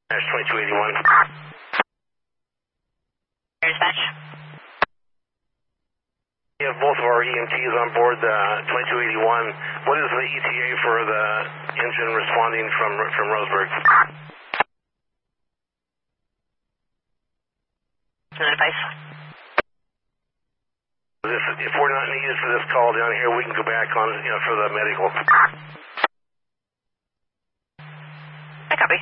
2281. Dispatch. We have both of our EMTs on board the 2281. What is the ETA for the engine responding from Roseburg? Advice. If we're not needed for this call down here, we can go back on, for the medical. I copy.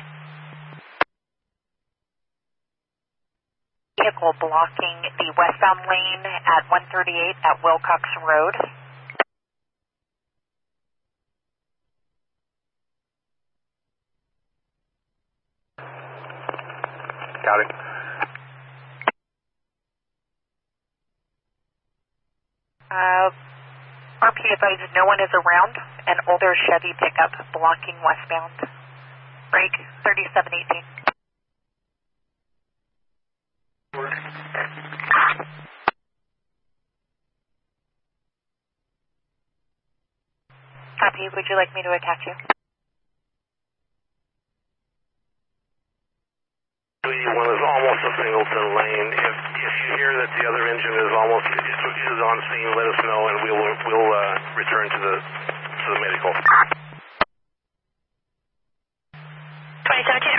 Vehicle blocking the westbound lane at 138 at Wilcox Road. Got it. RP advises no one is around. An older Chevy pickup blocking westbound. Break 3718. Copy. Would you like me to attach you? 281 is almost a singleton lane. If you hear that the other engine is on scene, let us know and we'll return to the medical. 2017.